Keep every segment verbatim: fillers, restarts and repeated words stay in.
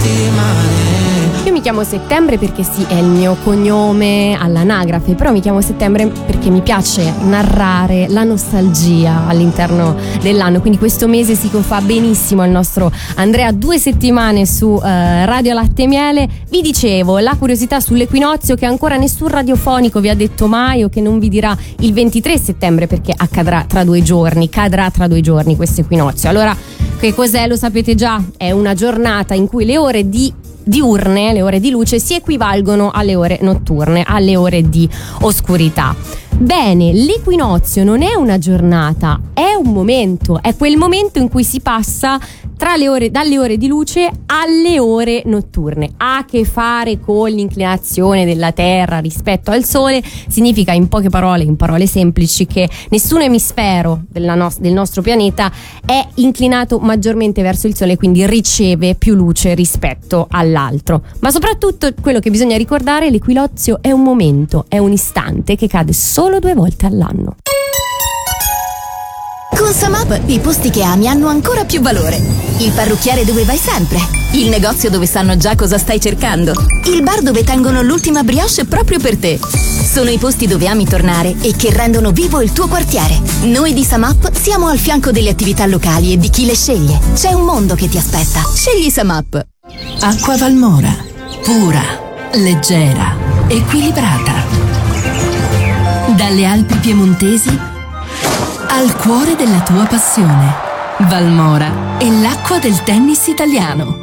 Io mi chiamo Settembre perché sì, è il mio cognome all'anagrafe, però mi chiamo Settembre perché mi piace narrare la nostalgia all'interno dell'anno, quindi questo mese si fa benissimo al nostro Andrea, due settimane su eh, Radio Latte e Miele. Vi dicevo, la curiosità sull'equinozio che ancora nessun radiofonico vi ha detto mai o che non vi dirà il ventitré settembre, perché accadrà tra due giorni, cadrà tra due giorni questo equinozio. Allora, che cos'è? Lo sapete già, è una giornata in cui le ore di diurne, le ore di luce, si equivalgono alle ore notturne, alle ore di oscurità. Bene, l'equinozio non è una giornata, è un momento, è quel momento in cui si passa tra le ore, dalle ore di luce alle ore notturne. Ha a che fare con l'inclinazione della Terra rispetto al Sole, significa in poche parole, in parole semplici, che nessun emisfero della no- del nostro pianeta è inclinato maggiormente verso il Sole, quindi riceve più luce rispetto all'altro. Ma soprattutto quello che bisogna ricordare, l'equinozio è un momento, è un istante che cade solo due volte all'anno. Con Samap i posti che ami hanno ancora più valore. Il parrucchiere dove vai sempre. Il negozio dove sanno già cosa stai cercando. Il bar dove tengono l'ultima brioche proprio per te. Sono i posti dove ami tornare e che rendono vivo il tuo quartiere. Noi di Samap siamo al fianco delle attività locali e di chi le sceglie. C'è un mondo che ti aspetta. Scegli Samap. Acqua Valmora. Pura, leggera, equilibrata. Dalle Alpi piemontesi al cuore della tua passione. Valmora è l'acqua del tennis italiano.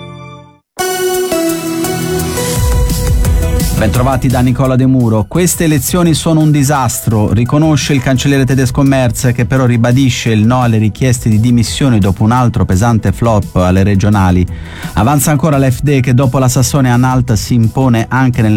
Bentrovati da Nicola De Muro. Queste elezioni sono un disastro, riconosce il cancelliere tedesco Merz, che però ribadisce il no alle richieste di dimissioni dopo un altro pesante flop alle regionali. Avanza ancora l'F D, che dopo la Sassonia-Anhalt si impone anche nel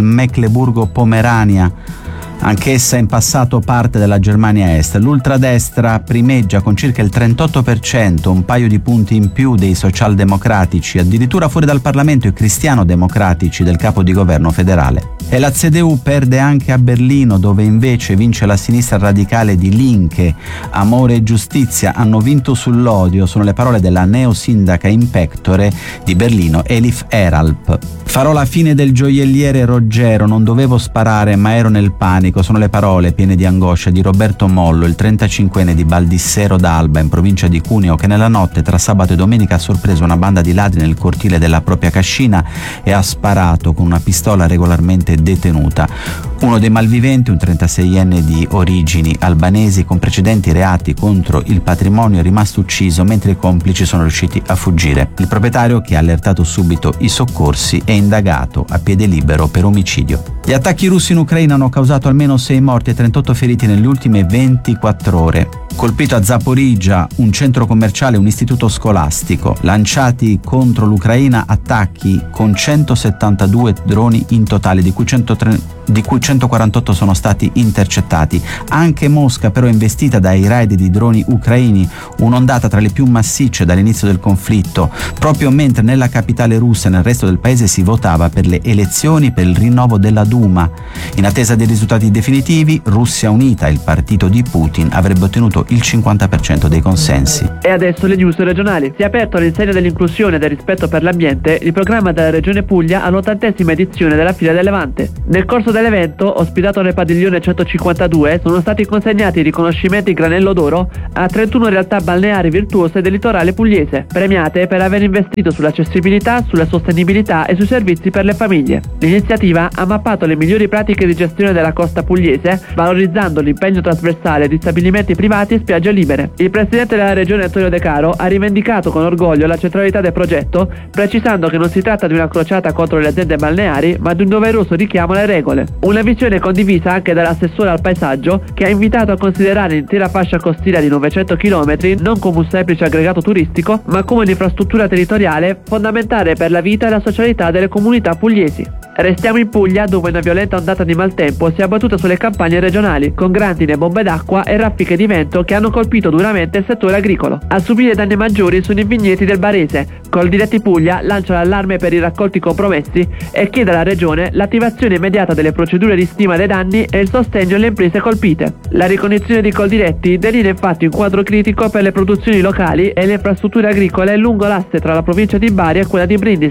Mecklenburgo-Pomerania, anch'essa in passato parte della Germania Est. L'ultradestra primeggia con circa il trentotto per cento, un paio di punti in più dei socialdemocratici, addirittura fuori dal Parlamento i cristiano-democratici del capo di governo federale. E la C D U perde anche a Berlino, dove invece vince la sinistra radicale di Linke. Amore e giustizia hanno vinto sull'odio, sono le parole della neosindaca in pectore di Berlino, Elif Eralp. Farò la fine del gioielliere Roggero, non dovevo sparare ma ero nel panico, sono le parole piene di angoscia di Roberto Mollo, il trentacinquenne di Baldissero d'Alba in provincia di Cuneo, che nella notte tra sabato e domenica ha sorpreso una banda di ladri nel cortile della propria cascina e ha sparato con una pistola regolarmente detenuta. Uno dei malviventi, un trentaseienne di origini albanesi con precedenti reati contro il patrimonio, è rimasto ucciso mentre i complici sono riusciti a fuggire. Il proprietario, che ha allertato subito i soccorsi, è indagato a piede libero per omicidio. Gli attacchi russi in Ucraina hanno causato almeno sei morti e trentotto feriti nelle ultime ventiquattro ore. Colpito a Zaporizhzhia un centro commerciale e un istituto scolastico. Lanciati contro l'Ucraina attacchi con centosettantadue droni in totale, di cui, centotre, di cui centoquarantotto sono stati intercettati. Anche Mosca però è investita dai raid di droni ucraini, un'ondata tra le più massicce dall'inizio del conflitto, proprio mentre nella capitale russa e nel resto del paese si votava per le elezioni per il rinnovo della Duma. In attesa dei risultati definitivi, Russia Unita, il partito di Putin, avrebbe ottenuto il cinquanta per cento dei consensi. E adesso le news regionali. Si è aperto all'insegna dell'inclusione e del rispetto per l'ambiente il programma della Regione Puglia all'ottantesima edizione della Fiera del Levante. Nel corso dell'evento, ospitato nel padiglione centocinquantadue, sono stati consegnati i riconoscimenti Granello d'Oro a trentuno realtà balneari virtuose del litorale pugliese, premiate per aver investito sull'accessibilità, sulla sostenibilità e sui servizi per le famiglie. L'iniziativa ha mappato le migliori pratiche di gestione della costa pugliese, valorizzando l'impegno trasversale di stabilimenti privati e spiagge libere. Il presidente della regione Antonio De Caro ha rivendicato con orgoglio la centralità del progetto, precisando che non si tratta di una crociata contro le aziende balneari, ma di un doveroso richiamo alle regole. Una visione condivisa anche dall'assessore al paesaggio, che ha invitato a considerare l'intera fascia costiera di novecento chilometri non come un semplice aggregato turistico, ma come un'infrastruttura territoriale fondamentale per la vita e la socialità delle comunità pugliesi. Restiamo in Puglia, dove una violenta ondata di maltempo si è abbattuta sulle campagne regionali, con grandine, bombe d'acqua e raffiche di vento che hanno colpito duramente il settore agricolo. A subire danni maggiori sono i vigneti del Barese. Coldiretti Puglia lancia l'allarme per i raccolti compromessi e chiede alla regione l'attivazione immediata delle procedure di stima dei danni e il sostegno alle imprese colpite. La ricognizione di Coldiretti delinea infatti un quadro critico per le produzioni locali e le infrastrutture agricole lungo l'asse tra la provincia di Bari e quella di Brindisi.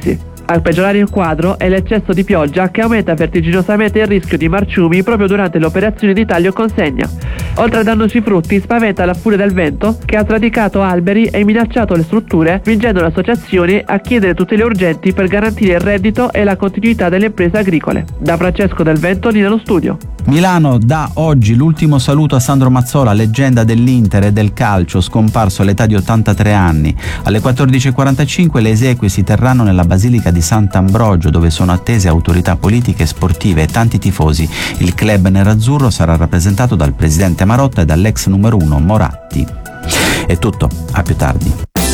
A peggiorare il quadro è l'eccesso di pioggia che aumenta vertiginosamente il rischio di marciumi proprio durante le operazioni di taglio e consegna. Oltre a danno sui frutti, spaventa la furia del vento che ha sradicato alberi e minacciato le strutture, spingendo le associazioni a chiedere tutele urgenti per garantire il reddito e la continuità delle imprese agricole. Da Francesco Del Vento, Nina lo studio. Milano dà oggi l'ultimo saluto a Sandro Mazzola, leggenda dell'Inter e del calcio, scomparso all'età di ottantatré anni. Alle quattordici e quarantacinque le esequie si terranno nella Basilica di Sant'Ambrogio, dove sono attese autorità politiche, sportive e tanti tifosi. Il club nerazzurro sarà rappresentato dal presidente Marotta e dall'ex numero uno Moratti. È tutto, a più tardi.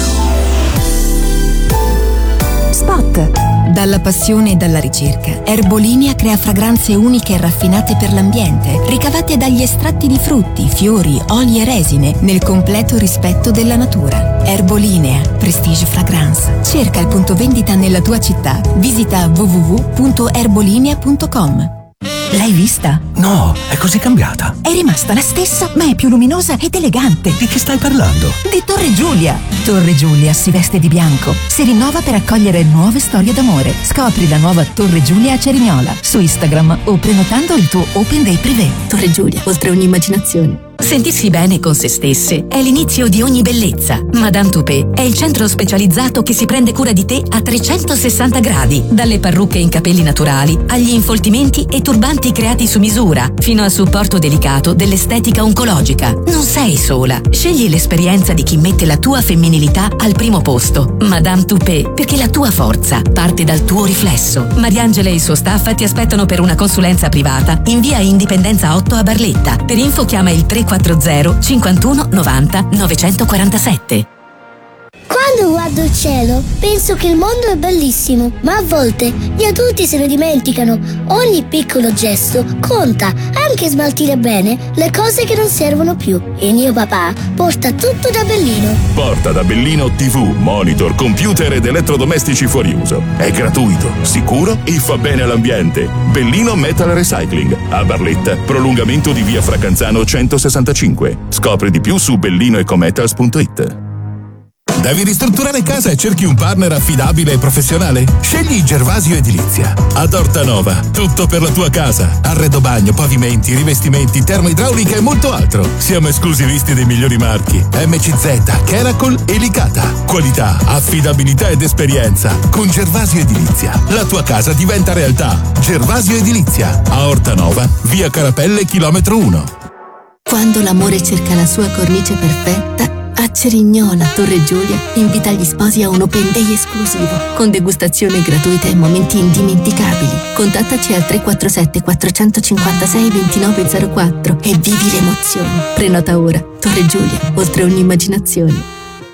Spot. Dalla passione e dalla ricerca, Erbolinea crea fragranze uniche e raffinate per l'ambiente, ricavate dagli estratti di frutti, fiori, oli e resine, nel completo rispetto della natura. Erbolinea, Prestige Fragrance. Cerca il punto vendita nella tua città. Visita w w w punto erbolinea punto com. L'hai vista? No, è così cambiata. È rimasta la stessa, ma è più luminosa ed elegante. Di che stai parlando? Di Torre Giulia. Torre Giulia si veste di bianco, si rinnova per accogliere nuove storie d'amore. Scopri la nuova Torre Giulia a Cerignola su Instagram o prenotando il tuo Open Day Privé. Torre Giulia, oltre ogni immaginazione. Sentirsi bene con se stesse è l'inizio di ogni bellezza. Madame Toupé è il centro specializzato che si prende cura di te a trecentosessanta gradi. Dalle parrucche in capelli naturali, agli infoltimenti e turbanti creati su misura, fino al supporto delicato dell'estetica oncologica. Non sei sola. Scegli l'esperienza di chi mette la tua femminilità al primo posto. Madame Toupé, perché la tua forza parte dal tuo riflesso. Mariangela e il suo staff ti aspettano per una consulenza privata in via Indipendenza otto a Barletta. Per info chiama il tre quattro zero cinquantuno novanta novecentoquarantasette. Quando guardo il cielo penso che il mondo è bellissimo, ma a volte gli adulti se ne dimenticano. Ogni piccolo gesto conta, anche smaltire bene le cose che non servono più. E mio papà porta tutto da Bellino. Porta da Bellino tivù, monitor, computer ed elettrodomestici fuori uso. È gratuito, sicuro e fa bene all'ambiente. Bellino Metal Recycling, a Barletta, prolungamento di via Fracanzano centosessantacinque. Scopri di più su bellinoecometals punto it. Devi ristrutturare casa e cerchi un partner affidabile e professionale? Scegli Gervasio Edilizia. Ad Ortanova, tutto per la tua casa. Arredo bagno, pavimenti, rivestimenti, termoidraulica e molto altro. Siamo esclusivisti dei migliori marchi. M C Z, Keracol e Licata. Qualità, affidabilità ed esperienza. Con Gervasio Edilizia, la tua casa diventa realtà. Gervasio Edilizia, a Ortanova, via Carapelle, chilometro uno. Quando l'amore cerca la sua cornice perfetta, a Cerignola, Torre Giulia invita gli sposi a un Open Day esclusivo con degustazione gratuita e momenti indimenticabili. Contattaci al tre quattro sette quattrocentocinquantasei ventinove zero quattro e vivi l'emozione. Prenota ora. Torre Giulia, oltre ogni immaginazione.